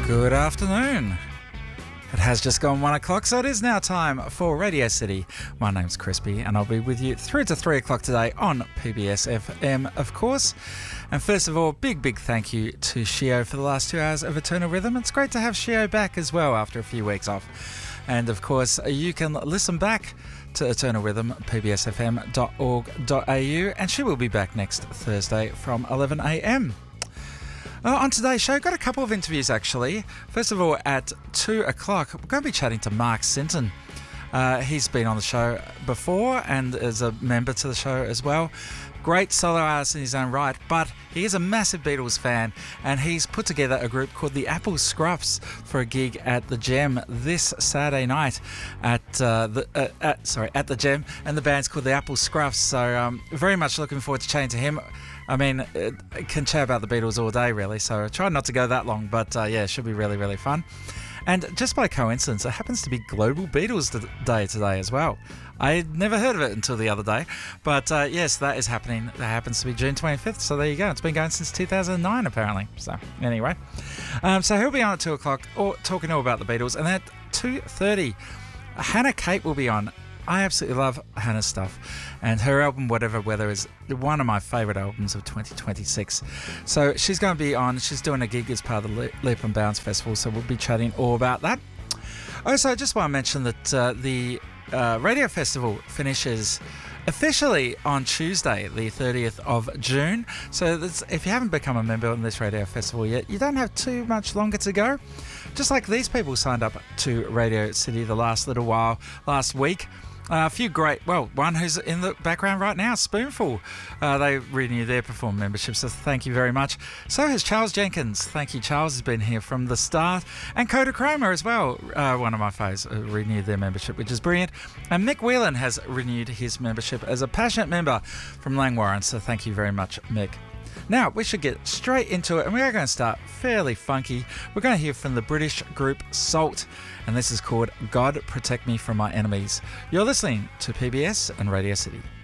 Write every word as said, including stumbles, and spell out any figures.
Good afternoon. It has just gone one o'clock, so it is now time for Radio City. My name's Crispy, and I'll be with you through to three o'clock today on P B S F M, of course. And first of all, big, big thank you to Shio for the last two hours of Eternal Rhythm. It's great to have Shio back as well after a few weeks off. And of course, you can listen back to Eternal Rhythm, p b s f m dot org dot a u, and she will be back next Thursday from eleven a m. Uh, on today's show, got a couple of interviews actually. First of all, at two o'clock, we're going to be chatting to Mark Sinton. Uh, he's been on the show before and is a member to the show as well. Great solo artist in his own right, but he is a massive Beatles fan, and he's put together a group called the Apple Scruffs for a gig at the Gem this Saturday night. At uh, the uh, at, sorry at the Gem, and the band's called the Apple Scruffs. So um, very much looking forward to chatting to him. I mean, it, it can chat about the Beatles all day, really, so try not to go that long, but uh, yeah, it should be really, really fun. And just by coincidence, it happens to be Global Beatles Day today as well. I never heard of it until the other day, but uh, yes, that is happening. That happens to be June twenty-fifth, so there you go. It's been going since two thousand nine, apparently. So anyway, um, so he'll be on at two o'clock, or talking all about the Beatles, and then at two thirty, Hannah Kate will be on. I absolutely love Hannah's stuff, and her album Whatever Weather is one of my favourite albums of twenty twenty-six. So she's going to be on, she's doing a gig as part of the Leap and Bounce Festival, so we'll be chatting all about that. Also, I just want to mention that uh, the uh, Radio Festival finishes officially on Tuesday, the thirtieth of June. So that's, if you haven't become a member on this Radio Festival yet, you don't have too much longer to go. Just like these people signed up to Radio City the last little while, last week. Uh, a few great, well, one who's in the background right now, Spoonful. Uh, they renewed their Perform membership, so thank you very much. So has Charles Jenkins. Thank you, Charles. Has been here from the start. And Kodachroma as well, uh, one of my faves, uh, renewed their membership, which is brilliant. And Mick Whelan has renewed his membership as a passionate member from Langwarrin, so thank you very much, Mick. Now, we should get straight into it, and we are going to start fairly funky. We're going to hear from the British group Salt, and this is called God Protect Me From My Enemies. You're listening to P B S and Radio City.